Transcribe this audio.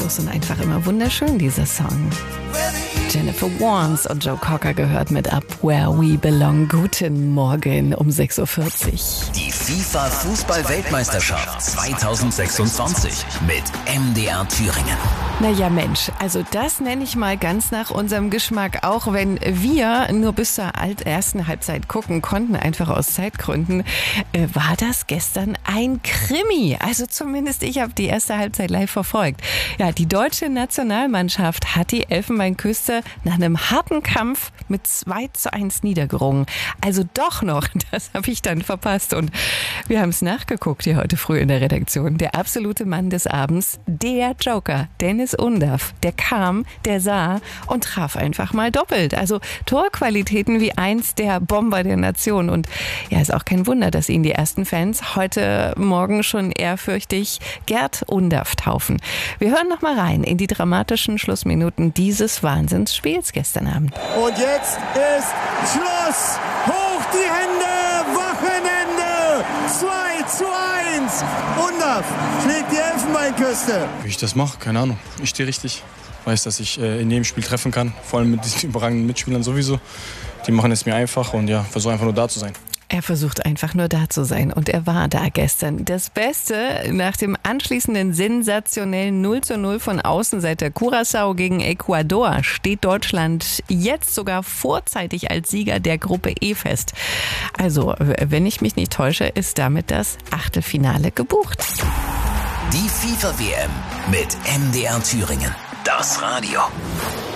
zeitlos und einfach immer wunderschön, dieser Song. Jennifer Warnes und Joe Cocker gehört mit Up Where We Belong. Guten Morgen um 6.40 Uhr. Die FIFA-Fußball-Weltmeisterschaft 2026 mit MDR Thüringen. Naja Mensch, also das nenne ich mal ganz nach unserem Geschmack. Auch wenn wir nur bis zur ersten Halbzeit gucken konnten, einfach aus Zeitgründen, war das gestern ein Krimi. Also zumindest ich habe die erste Halbzeit live verfolgt. Ja, die deutsche Nationalmannschaft hat die Elfenbeinküste nach einem harten Kampf mit 2:1 niedergerungen. Also doch noch, das habe ich dann verpasst. Und wir haben es nachgeguckt hier heute früh in der Redaktion. Der absolute Mann des Abends, der Joker, Dennis Undaff, der kam, der sah und traf einfach mal doppelt. Also Torqualitäten wie eins der Bomber der Nation. Und ja, ist auch kein Wunder, dass ihn die ersten Fans heute Morgen schon ehrfürchtig Gerd Undaff taufen. Wir hören noch mal rein in die dramatischen Schlussminuten dieses Wahnsinnsspiels gestern Abend. Und jetzt ist Schluss. Hoch die Hände, Wochenende. 2:1. Undaff schlägt die Elfenbeinküste. Wie ich das mache, keine Ahnung. Ich stehe richtig. Weiß, dass ich in jedem Spiel treffen kann. Vor allem mit diesen überragenden Mitspielern sowieso. Die machen es mir einfach und ja, versuche einfach nur da zu sein. Er versucht einfach nur da zu sein und er war da gestern. Das Beste nach dem anschließenden sensationellen 0:0 von Außenseiter Curaçao gegen Ecuador steht Deutschland jetzt sogar vorzeitig als Sieger der Gruppe E fest. Also, wenn ich mich nicht täusche, ist damit das Achtelfinale gebucht. Die FIFA-WM mit MDR Thüringen. Das Radio.